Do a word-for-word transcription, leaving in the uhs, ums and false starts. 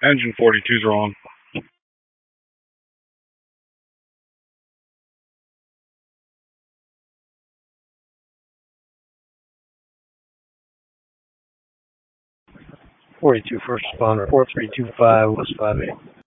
Engine forty-two's wrong. forty-two first responder, four three two five, West five eight.